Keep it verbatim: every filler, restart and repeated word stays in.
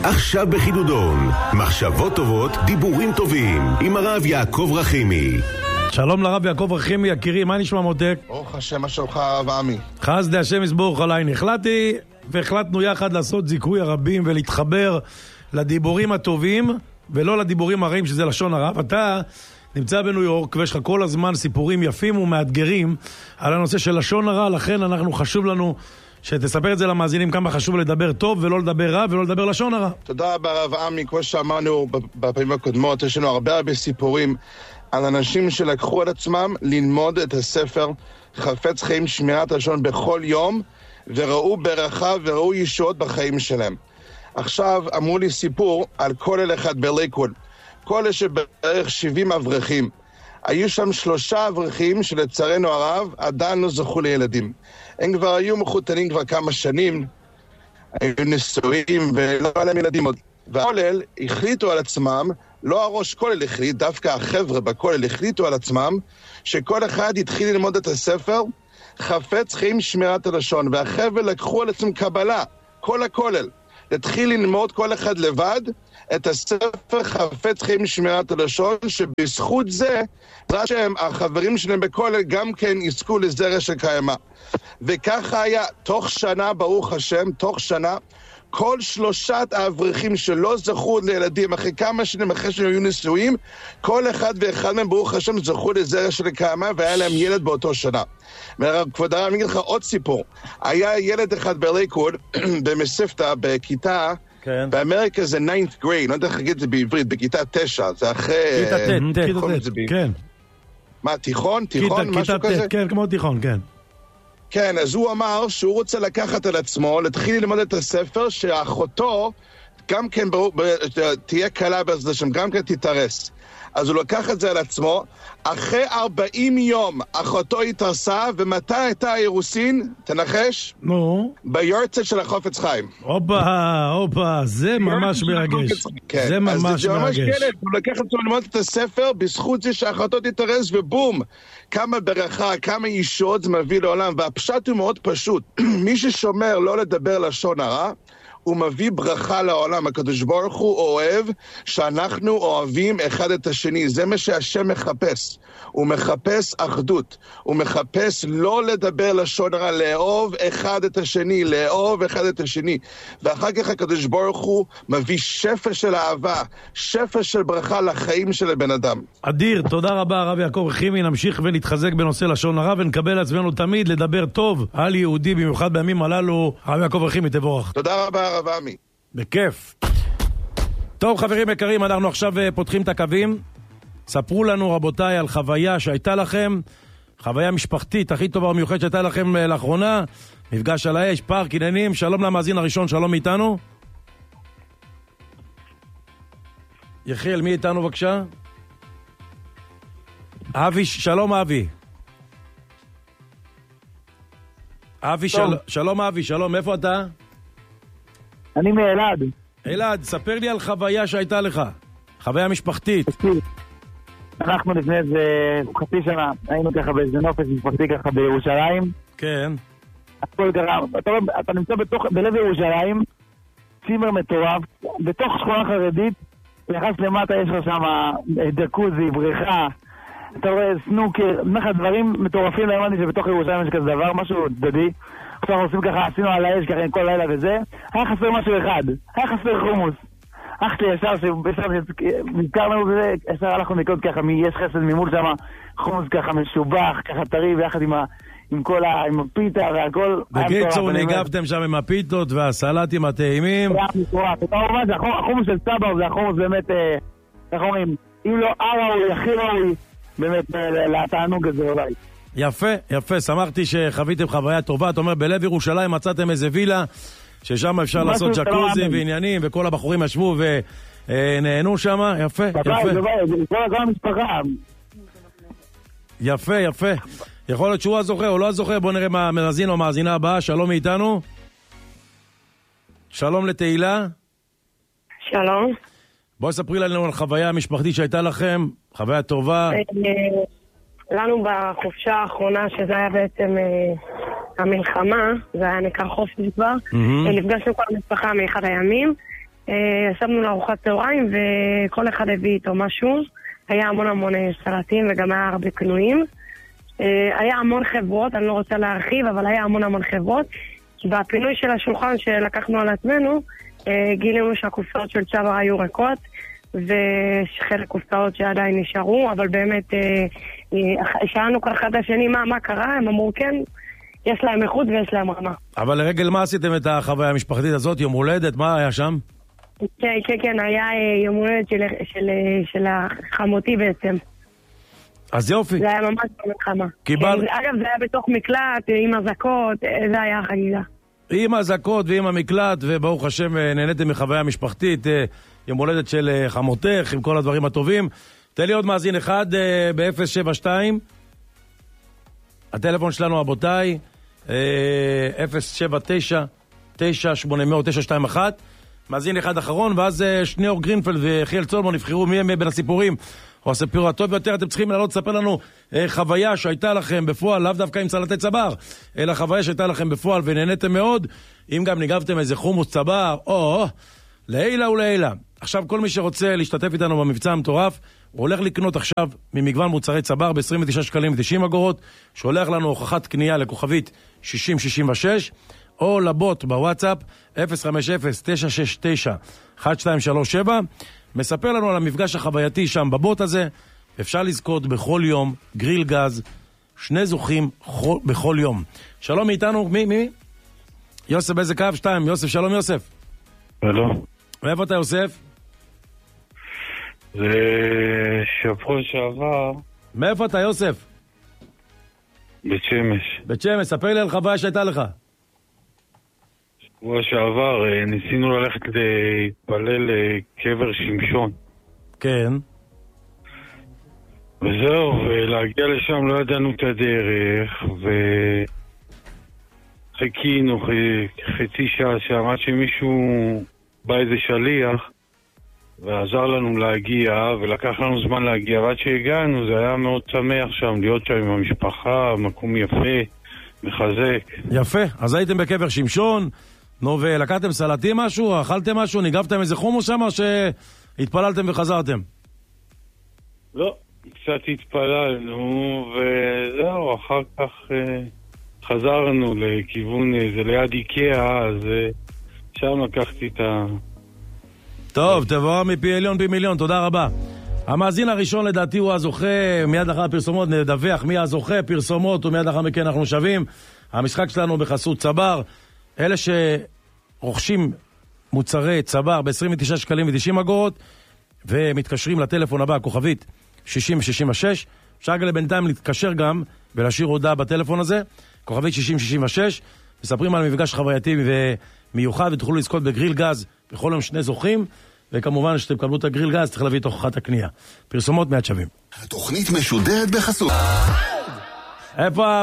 עכשיו בחידודון, מחשבות טובות, דיבורים טובים, עם הרב יעקב רחימי. שלום לרב יעקב רחימי, יקירי, מה נשמע מותק? ברוך השם, מה שלומך הרב עמי? חסדי השם יסבורך עליי. החלטתי והחלטנו יחד לעשות זיכוי הרבים ולהתחבר לדיבורים הטובים ולא לדיבורים הרעים שזה לשון הרב. אתה נמצא בניו יורק ויש לך כל הזמן סיפורים יפים ומאתגרים על הנושא של לשון הרע, לכן אנחנו חשוב לנו שתספר את זה למאזינים כמה חשוב לדבר טוב ולא לדבר רע ולא לדבר לשון הרע. תודה רבה הרב עמי, כמו שאמרנו בפעמים הקודמות, יש לנו הרבה הרבה סיפורים על אנשים שלקחו על עצמם ללמוד את הספר חפץ חיים שמירת לשון בכל יום וראו ברכה וראו ישועות בחיים שלהם. עכשיו אמרו לי סיפור על כולל אחד בלייקווד, כולל שבערך שבעים אברכים. היו שם שלושה אברכים שלצערנו הרב עדיין לא זכו לילדים. הם כבר היו מחותנים כבר כמה שנים, היו נשואים ולא היה להם ילדים עוד. והכולל החליטו על עצמם, לא הראש כולל החליט, דווקא החבר'ה בכולל החליטו על עצמם, שכל אחד התחיל ללמוד את הספר חפץ חיים שמירת הלשון, והחבר'ה לקחו על עצמם קבלה, כל הכולל. התחיל ללמוד כל אחד לבד את הספר חפץ חיים שמירת הלשון, שבזכות זה, שהם, החברים שלהם בכולל גם כן יזכו לזרע של קיימה. וככה היה, תוך שנה, ברוך השם, תוך שנה, כל שלושת האברכים שלא זכו לילדים, אחרי כמה שנים, אחרי שהם היו נשואים, כל אחד ואחד מהם, ברוך השם, זכו לזרע של קיימה, והיה להם ילד באותו שנה. כבוד הרב, אני אגיד לך עוד סיפור. היה ילד אחד בלייקווד, במספטה, בכיתה, כן. באמריקה זה ninth grade, לא יודע איך להגיד את זה בעברית, בכיתה תשע, זה אחרי... כיתה ט', כן. מה, תיכון? תיכון? משהו כזה? כן, כמו תיכון, כן. כן, אז הוא אמר שהוא רוצה לקחת על עצמו, להתחיל ללמוד את הספר, שאחותו גם כן תהיה קלה בזה, שם גם כן תתארס. אז הוא לקח את זה על עצמו, אחרי ארבעים יום אחותו התארסה, ומתי הייתה האירוסין? תנחש? נו? ביורצייט של החפץ חיים. הופה, הופה, זה ממש מרגש. כן, זה ממש אז זה ממש מרגש. כלב, הוא לקח את זה ללמוד את הספר, בזכות זה שאחותו תתארס, ובום, כמה ברכה, כמה ישועות זה מביא לעולם, והפשט הוא מאוד פשוט. מי ששומר לא לדבר לשון הרע, הוא מביא ברכה לעולם. הקדוש ברוך הוא אוהב שאנחנו אוהבים אחד את השני. זה מה שהשם מחפש. הוא מחפש אחדות. הוא מחפש לא לדבר לשון הרע, לאהוב אחד את השני, לאהוב אחד את השני. ואחר כך הקדוש ברוך הוא מביא שפע של אהבה, שפע של ברכה לחיים של הבן אדם. אדיר, תודה רבה הרב יעקב רחימי. נמשיך ונתחזק בנושא לשון הרע ונקבל לעצמנו תמיד לדבר טוב על יהודי, במיוחד בימים הללו. הרב יעקב רחימי, תבורך. תודה רבה הרב עמי. בכיף. טוב חברים יקרים, אנחנו עכשיו פותחים את הקווים. ספרו לנו רבותיי על חוויה שהייתה לכם, חוויה משפחתית הכי טובה ומיוחדת שהייתה לכם לאחרונה, מפגש על האש, פארק, עניינים. שלום למאזין הראשון, שלום איתנו. יחיאל, מי איתנו בבקשה? אבי, שלום אבי. אבי, של... שלום אבי, שלום, איפה אתה? אני מאלעד. אלעד, ספר לי על חוויה שהייתה לך, חוויה משפחתית. אנחנו לפני איזה חצי שנה היינו ככה באיזה נופש משפחתי ככה בירושלים. כן. הכל קרה, אתה, אתה נמצא בתוך, בלב ירושלים, צימר מטורף, בתוך שכונה חרדית, לחץ למטה יש לך שם דקוזי, בריכה, אתה רואה סנוקר, נחה דברים מטורפים, לא האמנתי שבתוך ירושלים יש כזה דבר, משהו דדי. עכשיו אנחנו עושים ככה, עשינו על האש ככה עם כל לילה וזה, היה חסר משהו אחד, היה חסר חומוס. אח שלי ישר שנזכרנו בזה, ישר הלכנו לקוד ככה, יש חסד ממול שם, חומוס ככה משובח, ככה טרי, ויחד עם, ה, עם כל ה, עם הפיתה והכל. בקיצור ניגבתם שם עם הפיתות והסלטים הטעימים. זה היה מטורף, אתה אומר, זה החומוס של סבא, זה החומוס באמת, איך אומרים, אם לא ראוי, הכי ראוי, באמת לתענוג הזה אולי. יפה, יפה, שמחתי שחוויתם חוויה טובה. אתה אומר, בלב ירושלים מצאתם איזה וילה ששם אפשר לעשות ג'קוזים ועניינים, וכל הבחורים ישבו ונהנו שם. יפה, יפה. כל המשפחה. יפה, יפה. יכול להיות שהוא הזוכר או לא הזוכר. בוא נראה מה המאזין או מאזינה הבאה. שלום מאיתנו. שלום לתהילה. שלום. בואי ספרי לנו על חוויה המשפחתית שהייתה לכם, חוויה טובה. לנו בחופשה האחרונה, שזה היה בעצם המלחמה, זה היה נקרא חופש כבר, נפגשנו כל המשפחה מאחד הימים, ישבנו לארוחת צהריים וכל אחד הביא איתו משהו. היה המון המון סלטים וגם היה הרבה קנויים. היה המון חברות, אני לא רוצה להרחיב, אבל היה המון המון חברות. בפינוי של השולחן שלקחנו על עצמנו, גילינו שהקופסאות של צבר היו ריקות, וחלק קופסאות שעדיין נשארו, אבל באמת שאלנו כל אחד השני מה, מה קרה, הם אמרו כן, יש להם איכות ויש להם רמה. אבל לרגל מה עשיתם את החוויה המשפחתית הזאת, יום הולדת, מה היה שם? כן, כן, כן, היה יום הולדת של, של, של החמותי בעצם. אז יופי. זה היה ממש במלחמה. קיבל... כן, אגב, זה היה בתוך מקלט, עם הזקות, זה היה החגיגה. עם הזקות ועם המקלט, וברוך השם נהניתם מחוויה משפחתית, יום הולדת של חמותך, עם כל הדברים הטובים. תן לי עוד מאזין אחד ב-אפס שבע שתיים. הטלפון שלנו, רבותיי, אפס שבע תשע תשע שמונה אפס אפס תשע שתיים אחת. מאזין אחד אחרון, ואז שניאור גרינפלד וחיאל צולמן נבחרו מי הם בין הסיפורים, או הסיפור הטוב ביותר. אתם צריכים לעלות לספר לנו אה, חוויה שהייתה לכם בפועל, לאו דווקא עם סלטי צבר, אלא חוויה שהייתה לכם בפועל ונהניתם מאוד. אם גם ניגבתם איזה חומוס צבר, או, או לעילה ולעילה. עכשיו כל מי שרוצה להשתתף איתנו במבצע המטורף, הוא הולך לקנות עכשיו ממגוון מוצרי צבר ב-עשרים ותשעה שקלים ותשעים אגורות, שולח לנו הוכחת קנייה לכוכבית שישים שישים ושש, או לבוט בוואטסאפ אפס חמש אפס תשע שש תשע אחת שתיים שלוש שבע. מספר לנו על המפגש החווייתי שם בבוט הזה. אפשר לזכות בכל יום גריל גז, שני זוכים בכל יום. שלום מאיתנו, מי? מי? יוסף באיזה קו? שתיים. יוסף, שלום יוסף. שלום. מאיפה אתה יוסף? זה שבוע שעבר. מאיפה אתה יוסף? בית שמש. בית שמש, ספר לי על חוויה שהייתה לך. שבוע שעבר ניסינו ללכת להתפלל לקבר שמשון. כן. וזהו, ולהגיע לשם לא ידענו את הדרך, וחיכינו חצי שעה שם עד שמישהו בא איזה שליח ועזר לנו להגיע, ולקח לנו זמן להגיע, ועד שהגענו זה היה מאוד שמח שם, להיות שם עם המשפחה, מקום יפה, מחזק. יפה, אז הייתם בקבר שמשון, נו, ולקחתם סלטים משהו, אכלתם משהו, ניגבתם איזה חומוס שם, או שהתפללתם וחזרתם? לא, קצת התפללנו, וזהו, אחר כך אה, חזרנו לכיוון, זה ליד איקאה, אז אה, שם לקחתי את ה... טוב, תבוא מפי עליון פי מיליון, תודה רבה. המאזין הראשון לדעתי הוא הזוכה, מיד אחר הפרסומות נדווח מי הזוכה, פרסומות, ומיד אחר מכן אנחנו שווים. המשחק שלנו בחסות צבר. אלה שרוכשים מוצרי צבר ב-עשרים ותשעה שקלים ותשעים אגורות ומתקשרים לטלפון הבא, כוכבית שישים שישים ושש, אפשר בינתיים להתקשר גם ולהשאיר הודעה בטלפון הזה, כוכבית שישים שישים ושש, מספרים על מפגש חווייתי ומיוחד ותוכלו לזכות בגריל גז בכל יום שני זוכים, וכמובן שאתם קבלו את הגריל גז צריך להביא את הוכחת הקנייה. פרסומות מיד שווים. התוכנית משודרת בחסות. איפה